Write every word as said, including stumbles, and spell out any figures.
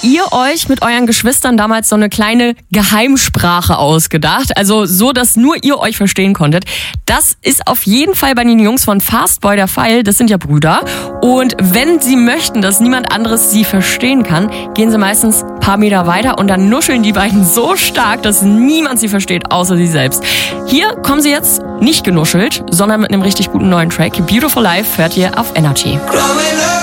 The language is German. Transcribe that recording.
ihr euch mit euren Geschwistern damals so eine kleine Geheimsprache ausgedacht. Also so, dass nur ihr euch verstehen konntet. Das ist auf jeden Fall bei den Jungs von Fastboy der Fall. Das sind ja Brüder. Und wenn sie möchten, dass niemand anderes sie verstehen kann, gehen sie meistens ein paar Meter weiter und dann nuscheln die beiden so stark, dass niemand sie versteht, außer sie selbst. Hier kommen sie jetzt nicht genuschelt, sondern mit einem richtig guten neuen Track. Beautiful Life hört ihr auf Energy.